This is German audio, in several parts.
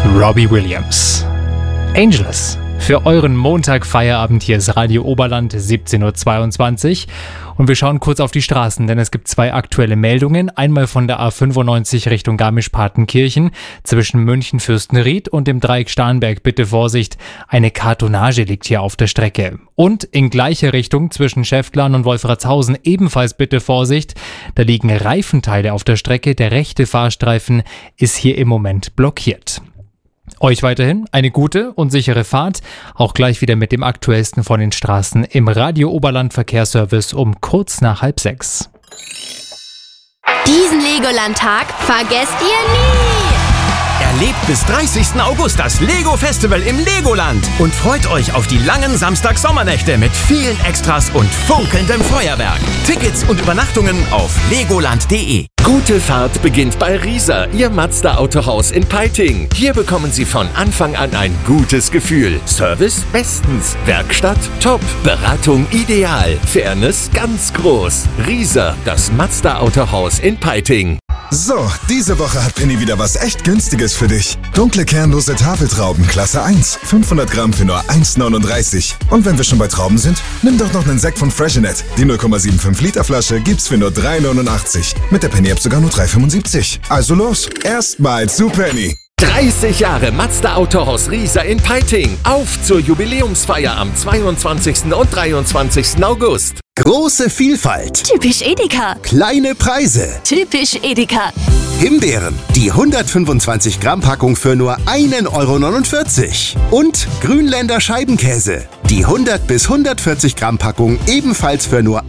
Robbie Williams. Angeles. Für euren Montag-Feierabend hier ist Radio Oberland 17.22 Uhr und wir schauen kurz auf die Straßen, denn es gibt zwei aktuelle Meldungen. Einmal von der A95 Richtung Garmisch-Partenkirchen zwischen München-Fürstenried und dem Dreieck Starnberg. Bitte Vorsicht, eine Kartonage liegt hier auf der Strecke. Und in gleicher Richtung zwischen Schäftlarn und Wolfratshausen ebenfalls bitte Vorsicht, da liegen Reifenteile auf der Strecke. Der rechte Fahrstreifen ist hier im Moment blockiert. Euch weiterhin eine gute und sichere Fahrt, auch gleich wieder mit dem Aktuellsten von den Straßen im Radio Oberland Verkehrsservice um kurz nach 5:30. Diesen Legoland-Tag vergesst ihr nie! Erlebt bis 30. August das Lego-Festival im Legoland und freut euch auf die langen Samstag-Sommernächte mit vielen Extras und funkelndem Feuerwerk. Tickets und Übernachtungen auf legoland.de. Gute Fahrt beginnt bei Rieser, Ihr Mazda-Autohaus in Peiting. Hier bekommen Sie von Anfang an ein gutes Gefühl. Service bestens, Werkstatt top, Beratung ideal, Fairness ganz groß. Rieser, das Mazda-Autohaus in Peiting. So, diese Woche hat Penny wieder was echt Günstiges für dich. Dunkle kernlose Tafeltrauben, Klasse 1, 500 Gramm für nur 1,39. Und wenn wir schon bei Trauben sind, nimm doch noch einen Sekt von Freshenet. Die 0,75 Liter Flasche gibt's für nur 3,89. Mit der Penny-App sogar nur 3,75. Also los, erstmal zu Penny. 30 Jahre Mazda Autohaus Rieser in Peiting. Auf zur Jubiläumsfeier am 22. und 23. August. Große Vielfalt. Typisch Edeka. Kleine Preise. Typisch Edeka. Himbeeren. Die 125 Gramm Packung für nur 1,49 €. Und Grünländer Scheibenkäse. Die 100 bis 140 Gramm Packung ebenfalls für nur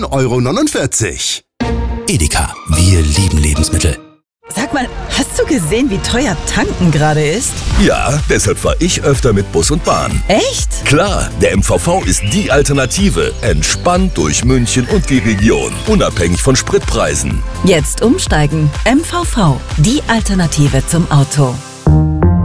1,49 €. Edeka. Wir lieben Lebensmittel. Sag mal, hast du gesehen, wie teuer tanken gerade ist? Ja, deshalb fahre ich öfter mit Bus und Bahn. Echt? Klar, der MVV ist die Alternative. Entspannt durch München und die Region. Unabhängig von Spritpreisen. Jetzt umsteigen. MVV, die Alternative zum Auto.